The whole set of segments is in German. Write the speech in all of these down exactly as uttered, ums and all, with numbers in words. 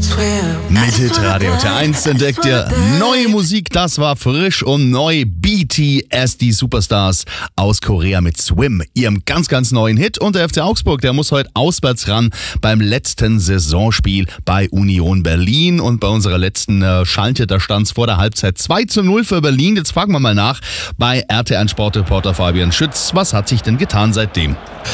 Mit Hitradio T eins entdeckt ihr neue Musik, das war frisch und neu. B T S, die Superstars aus Korea mit Swim, ihrem ganz, ganz neuen Hit. Und der F C Augsburg, der muss heute auswärts ran beim letzten Saisonspiel bei Union Berlin. Und bei unserer letzten äh, Schalte, da stand es vor der Halbzeit zwei zu null für Berlin. Jetzt fragen wir mal nach bei R T eins Sportreporter Fabian Schütz. Was hat sich denn getan seitdem?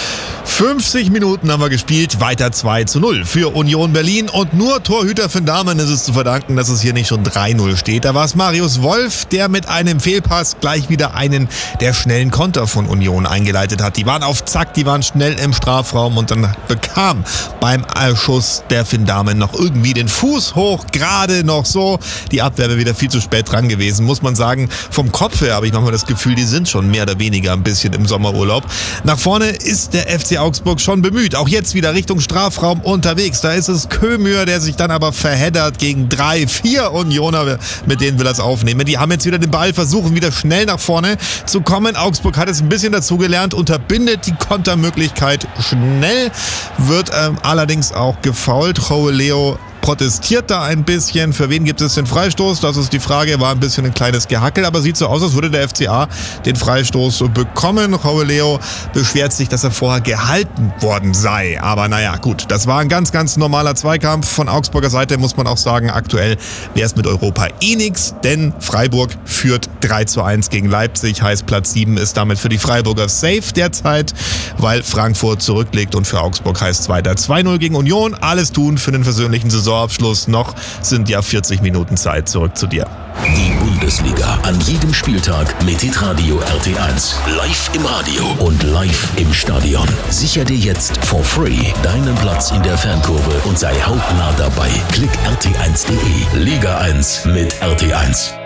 fünfzig Minuten haben wir gespielt, weiter zwei zu null für Union Berlin und nur Torhüter Finn Dahmen ist es zu verdanken, dass es hier nicht schon drei null steht. Da war es Marius Wolf, der mit einem Fehlpass gleich wieder einen der schnellen Konter von Union eingeleitet hat. Die waren auf Zack, die waren schnell im Strafraum und dann bekam beim Schuss der Finn Dahmen noch irgendwie den Fuß hoch, gerade noch so. Die Abwehr wäre wieder viel zu spät dran gewesen, muss man sagen. Vom Kopf her habe ich manchmal das Gefühl, die sind schon mehr oder weniger ein bisschen im Sommerurlaub. Nach vorne ist der F C Augsburg schon bemüht. Auch jetzt wieder Richtung Strafraum unterwegs. Da ist es Kömür, der sich dann aber verheddert gegen drei, vier Unioner, mit denen will er es aufnehmen. Die haben jetzt wieder den Ball, versuchen wieder schnell nach vorne zu kommen. Augsburg hat es ein bisschen dazugelernt, unterbindet die Kontermöglichkeit schnell, wird ähm, allerdings auch gefoult. Leo protestiert da ein bisschen. Für wen gibt es den Freistoß? Das ist die Frage. War ein bisschen ein kleines Gehackel, aber sieht so aus, als würde der F C A den Freistoß bekommen. Leo beschwert sich, dass er vorher gehalten worden sei. Aber naja, gut. Das war ein ganz, ganz normaler Zweikampf. Von Augsburger Seite muss man auch sagen, aktuell wäre es mit Europa eh nix, denn Freiburg führt drei zu eins gegen Leipzig. Heißt, Platz sieben ist damit für die Freiburger safe derzeit, weil Frankfurt zurücklegt und für Augsburg heißt es weiter zwei null gegen Union. Alles tun für den versöhnlichen Saison. Abschluss. Noch sind ja vierzig Minuten Zeit. Zurück zu dir. Die Bundesliga an jedem Spieltag mit Hitradio R T eins. Live im Radio und live im Stadion. Sicher dir jetzt for free deinen Platz in der Fankurve und sei hautnah dabei. Klick R T eins punkt de. Liga eins mit R T eins.